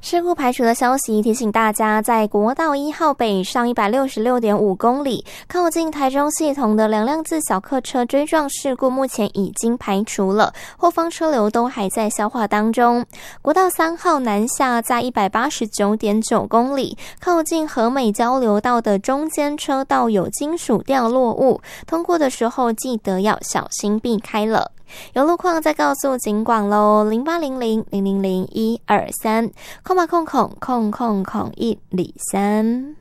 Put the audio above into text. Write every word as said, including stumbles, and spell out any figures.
事故排除的消息提醒大家，在国道一号北上 一百六十六点五公里，靠近台中系统的两辆自小客车追撞事故目前已经排除了，后方车流都还在消化当中。国道三号南下在 一百八十九点九公里，靠近和美交流道的中间车道有金属掉落物，通过的时候记得要小心避开了。有路况再告诉警广咯，零八零零零零零一二三，空吧空空空空空一里三。